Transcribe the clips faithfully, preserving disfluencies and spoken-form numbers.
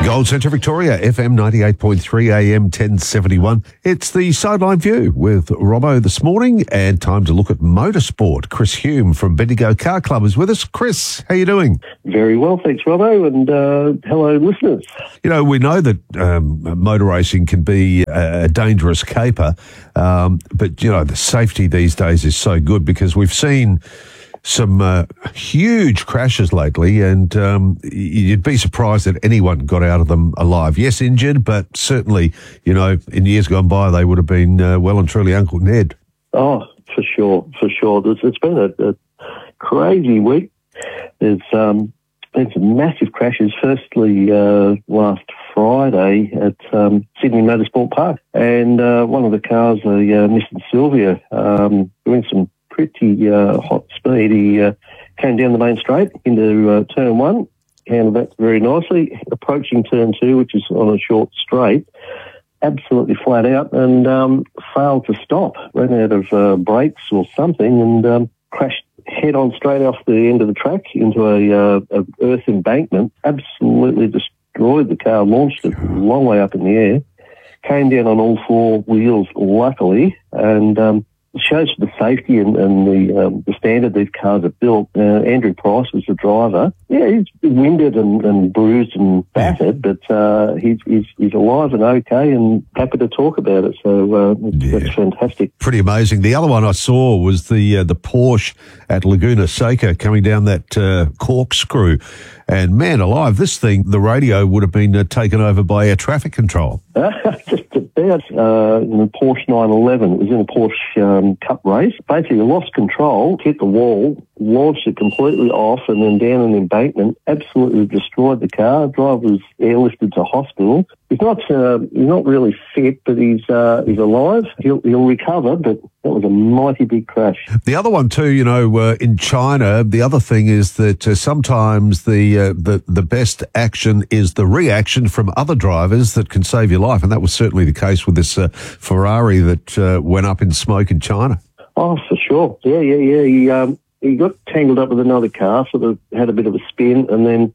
Gold Centre Victoria, F M ninety-eight point three, A M ten seventy-one. It's the Sideline View with Robbo this morning, and time to look at motorsport. Chris Hume from Bendigo Car Club is with us. Chris, how you doing? Very well, thanks, Robbo, and uh, hello, listeners. You know, we know that um, motor racing can be a dangerous caper, um, but, you know, the safety these days is so good because we've seen some uh, huge crashes lately, and um, you'd be surprised that anyone got out of them alive. Yes, injured, but certainly, you know, in years gone by, they would have been uh, well and truly Uncle Ned. Oh, for sure, for sure. There's, it's been a, a crazy week. There's um, been some massive crashes. Firstly, uh, last Friday at um, Sydney Motorsport Park, and uh, one of the cars, a uh, Nissan Silvia, um, doing some pretty uh, hot speed. He uh, came down the main straight into uh, turn one, handled that very nicely. Approaching turn two, which is on a short straight, absolutely flat out, and um, failed to stop. Ran out of uh, brakes or something, and um, crashed head on straight off the end of the track into a, uh, a earth embankment. Absolutely destroyed the car, launched it a long way up in the air, came down on all four wheels, luckily, and um, it shows the safety and, and the um, the standard these cars are built. Uh, Andrew Price was the driver. Yeah, he's winded and, and bruised and battered, but uh, he's, he's he's alive and okay and happy to talk about it. So uh, yeah. That's fantastic. Pretty amazing. The other one I saw was the uh, the Porsche at Laguna Seca coming down that uh, corkscrew. And man alive, this thing, the radio would have been uh, taken over by air traffic control. Just about uh, in the Porsche nine eleven. It was in a Porsche um, Cup race. Basically, lost control, hit the wall, launched it completely off, and then down an embankment. Absolutely destroyed the car. Driver was airlifted to hospital. He's not uh, he's not really fit, but he's uh, he's alive. He'll he'll recover, but that was a mighty big crash. The other one too, you know, uh, in China, the other thing is that uh, sometimes the, uh, the the best action is the reaction from other drivers that can save your life, and that was certainly the case with this uh, Ferrari that uh, went up in smoke in China. Oh, for sure. Yeah, yeah, yeah. He um, he got tangled up with another car, sort of had a bit of a spin, and then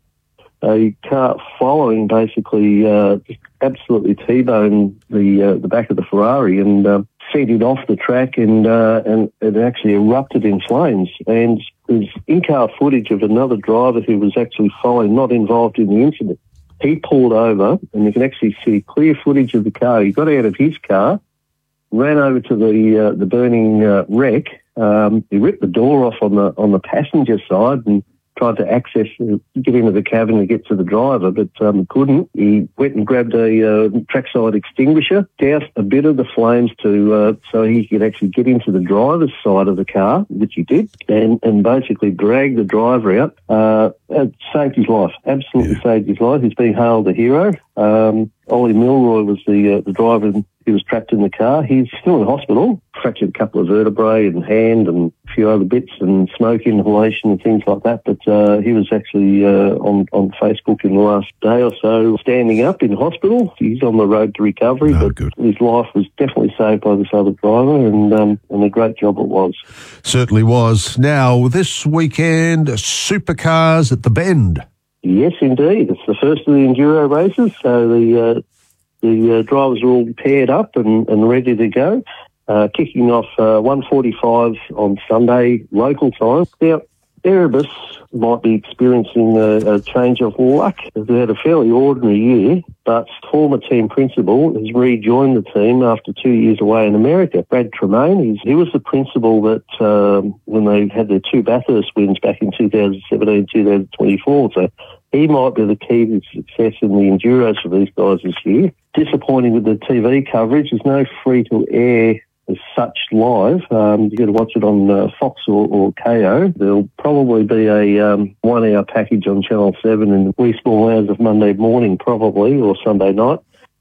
a car following basically uh, just absolutely T-boned the uh, the back of the Ferrari and uh, feeded off the track, and uh, and it actually erupted in flames. And there's in-car footage of another driver who was actually following, not involved in the incident. He pulled over, and you can actually see clear footage of the car. He got out of his car, ran over to the uh, the burning uh, wreck. Um, he ripped the door off on the on the passenger side and tried to access, uh, get into the cabin and get to the driver, but um, couldn't. He went and grabbed a uh, trackside extinguisher, doused a bit of the flames to uh, so he could actually get into the driver's side of the car, which he did, and, and basically dragged the driver out. Uh, it saved his life, absolutely yeah. saved his life. He's being hailed a hero. Um, Ollie Milroy was the uh, the driver. He was trapped in the car. He's still in hospital, fractured a couple of vertebrae and hand and a few other bits and smoke inhalation and things like that. But uh, he was actually uh, on, on Facebook in the last day or so standing up in hospital. He's on the road to recovery, oh, but good. His life was definitely saved by this other driver, and, um, and a great job it was. Certainly was. Now, this weekend, supercars at the Bend. Yes, indeed. It's the first of the Enduro races, so the uh, the uh, drivers are all paired up and, and ready to go. Uh, kicking off uh, one forty-five on Sunday, local time. Now, Erebus might be experiencing a, a change of luck. They had a fairly ordinary year, but former team principal has rejoined the team after two years away in America. Brad Tremaine, he's, he was the principal that um, when they had their two Bathurst wins back in two thousand seventeen, two thousand twenty-four. So he might be the key to success in the Enduros for these guys this year. Disappointing with the T V coverage. There's no free-to-air as such live. Um, you got to watch it on uh, Fox or, or K O. There'll probably be a um, one-hour package on Channel seven in the wee small hours of Monday morning, probably, or Sunday night.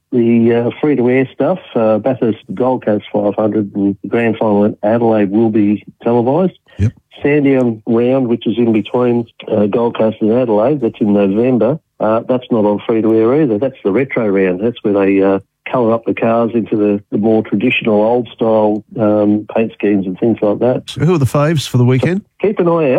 The uh, free-to-air stuff, uh, Bathurst Gold Coast five hundred and the grand final in Adelaide will be televised. Yep. Sandown round, which is in between uh, Gold Coast and Adelaide, that's in November. Uh, that's not on free-to-air either. That's the retro round. That's where they uh, colour up the cars into the, the more traditional old-style um, paint schemes and things like that. So who are the faves for the weekend? Keep an eye out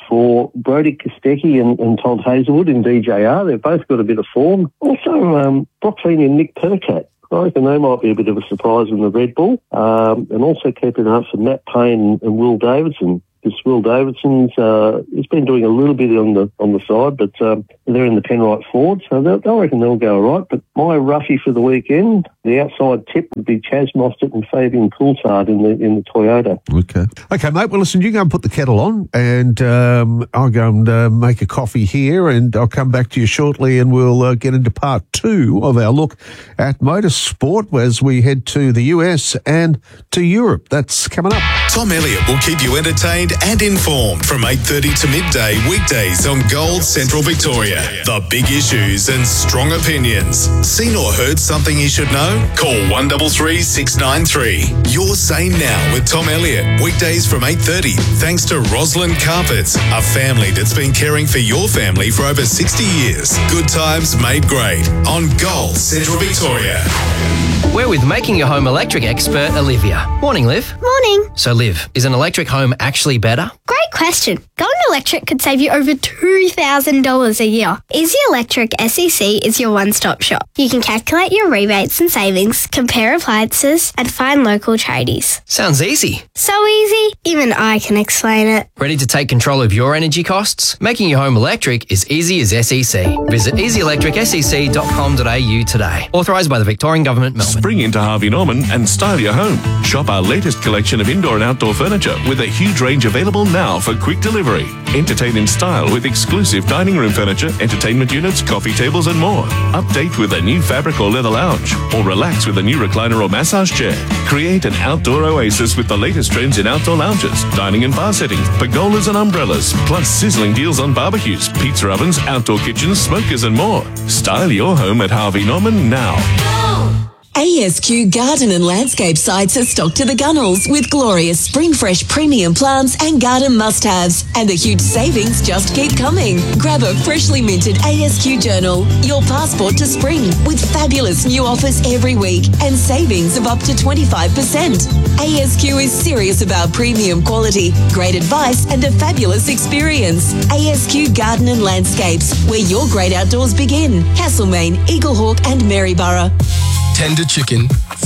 for Brody Kostecki and, and Todd Hazelwood in D J R. They've both got a bit of form. Also, um, Brock Feeney and Nick Percat. I reckon they might be a bit of a surprise in the Red Bull. Um, and also keeping up for Matt Payne and Will Davidson. Because Will Davidson's uh, he's been doing a little bit on the on the side, but um, they're in the Penrite Ford, so I reckon they'll go all right. But my roughie for the weekend, the outside tip would be Chaz Mostert and Fabian Coulthard in the in the Toyota. Okay, okay, mate. Well, listen, you go and put the kettle on, and um, I'll go and uh, make a coffee here, and I'll come back to you shortly, and we'll uh, get into part two of our look at motorsport as we head to the U S and to Europe. That's coming up. Tom Elliott will keep you entertained and informed from eight thirty to midday weekdays on Gold Central Victoria. The big issues and strong opinions. Seen or heard something you should know? Call one three three, six nine three. Your Say Now with Tom Elliott. Weekdays from eight thirty. Thanks to Roslyn Carpets, a family that's been caring for your family for over sixty years. Good times made great on Gold Central Victoria. We're with Making Your Home Electric expert Olivia. Morning, Liv. Morning. So, Liv, is an electric home actually better? Great question. Going electric could save you over two thousand dollars a year. Easy Electric S E C is your one-stop shop. You can calculate your rebates and savings, compare appliances, and find local tradies. Sounds easy. So easy, even I can explain it. Ready to take control of your energy costs? Making your home electric is easy as S E C. Visit easy electric s e c dot com dot a u today. Authorised by the Victorian Government, Melbourne. Spring into Harvey Norman and style your home. Shop our latest collection of indoor and outdoor furniture with a huge range available now for quick delivery. Entertain in style with exclusive dining room furniture, entertainment units, coffee tables and more. Update with a new fabric or leather lounge, or relax with a new recliner or massage chair. Create an outdoor oasis with the latest trends in outdoor lounges, dining and bar settings, pergolas and umbrellas, plus sizzling deals on barbecues, pizza ovens, outdoor kitchens, smokers and more. Style your home at Harvey Norman now. A S Q Garden and Landscape sites are stocked to the gunnels with glorious spring fresh premium plants and garden must-haves. And the huge savings just keep coming. Grab a freshly minted A S Q journal, your passport to spring, with fabulous new offers every week and savings of up to twenty-five percent. A S Q is serious about premium quality, great advice and a fabulous experience. A S Q Garden and Landscapes, where your great outdoors begin. Castlemaine, Eaglehawk and Maryborough. Tender chicken,